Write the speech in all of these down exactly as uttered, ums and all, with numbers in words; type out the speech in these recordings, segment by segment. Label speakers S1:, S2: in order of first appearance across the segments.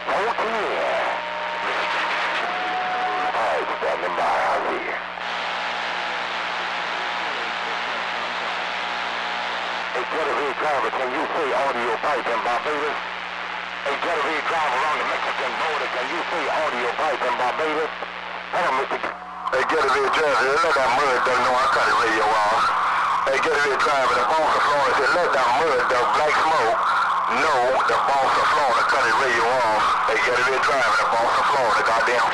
S1: fourteen. Alright, standing by out here. Hey, Getaway driver, can you see audio pipe in Barbados? Hey, Getaway driver on the Mexican border, can you see audio pipe in Barbados? Hold on, Mister Hey, Getaway driver, let that mud dog know I cut the radio off. Hey, Getaway driver, the boss of Florida said, let that mud dog, Black Smoke, know the boss of Florida cut the radio off. Hey, Getaway driver, the boss of Florida, goddamn.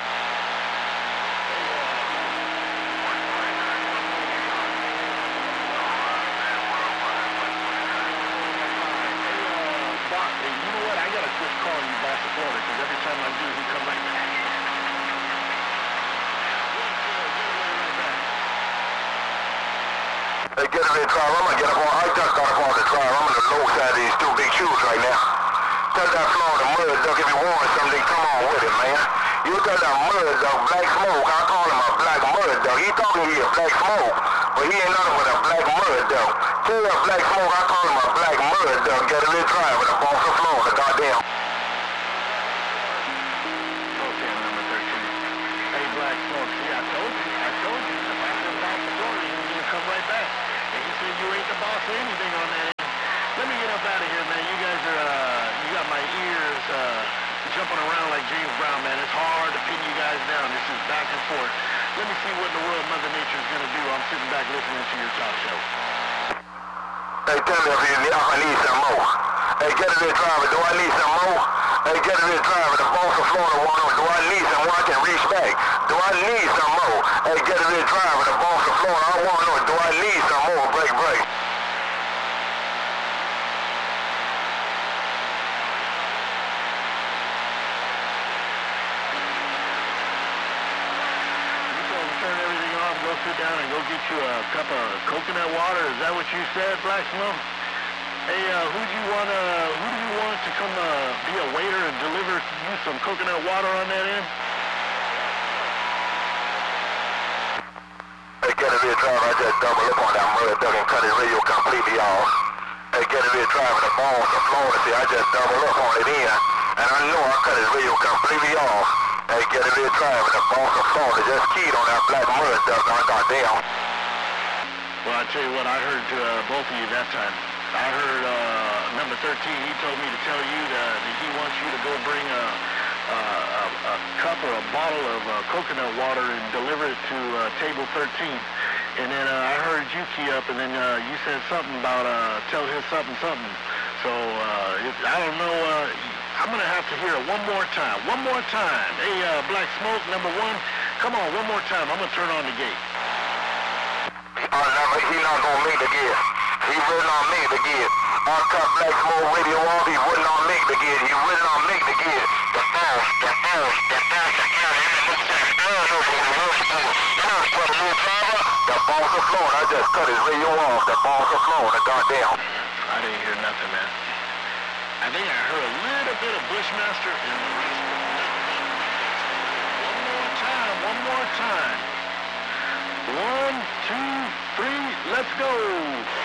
S1: Hey, Getaway driver, I'm gonna get up on, I just got up on the drive. I'm on the low side of these two big shoes right now. Tell that Florida mud dog if you want something, come on with it, man. You tell that mud dog, Black Smoke, I call him a black mud dog. He talking to you, Black Smoke, but he ain't nothing but a black mud dog. Tell that Black Smoke, I call him a black mud dog. Getaway driver, the boss of Florida, goddamn.
S2: Okay, number thirteen. Hey, Black Smoke, see, I told you, I told you, if I said boss of Florida, he was gonna come right back. And he said you ain't the boss of anything on that end. Let me get up out of here, man. You guys are, uh, you got my ears, uh, jumping around like James Brown, man. It's hard to pin you guys down. This is back and forth. Let me see what in the world Mother Nature's gonna do. I'm sitting back listening to your talk show.
S1: Hey, tell me if you need, I need some more. Hey, Getaway driver, do I need some more? Hey, Getaway driver, the boss of Florida want to know, do I need some more? I can reach back. Do I need some more? Hey, Getaway driver, the boss of Florida, I want to know, do I need some more? Break, break.
S2: Go sit down and go get you a cup of coconut water. Is that what you said, Black Smoke? Hey, uh, who do you want to, who do you want to come uh, be a waiter and deliver you some coconut water on that end?
S1: Hey, Getaway driver, I just double up on that mud dog and cut his radio completely off. Hey, Getaway driver, the boss of Florida, see, I just double up on it in, and I know I cut his radio completely off. Hey, Getaway driver, the boss of Florida just keyed on that black mud dog, I got down.
S2: Well, I tell you what, I heard uh, both of you that time. I heard uh, number thirteen, he told me to tell you that, that he wants you to go bring a, a, a, a cup or a bottle of uh, coconut water and deliver it to uh, table thirteen. And then uh, I heard you key up, and then uh, you said something about uh, tell his something something. So uh, it, I don't know. Uh, I'm gonna have to hear it one more time. One more time. Hey, uh, Black Smoke, number one. Come on, one more time. I'm gonna turn on the gate.
S1: Uh, never, he not gonna make the gate. He will not make the gate. I cut Black Smoke radio off. He would not make the gate. He will not make the gate. The boss, the boss, the boss, the The boss of Florida, I just cut his radio off. The boss of Florida, goddamn.
S2: I didn't hear nothing, man. I think I heard a little bit of Bushmaster and the rest of it. One more time, one more time. One, two, three, let's go.